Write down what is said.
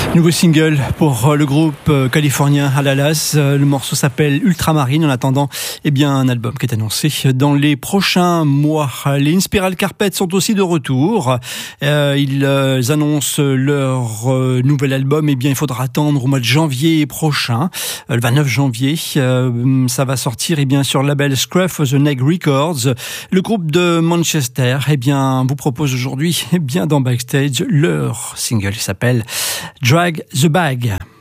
Nouveau single pour le groupe californien Alalas. Le morceau s'appelle Ultramarine. En attendant, un album qui est annoncé dans les prochains mois. Les Inspiral Carpet sont aussi de retour. Ils annoncent leur nouvel album. Il faudra attendre au mois de janvier prochain, le 29 janvier. Ça va sortir sur le label Scruff of the Neck Records. Le groupe de Manchester vous propose aujourd'hui dans Backstage leur single qui s'appelle Drag the Bag.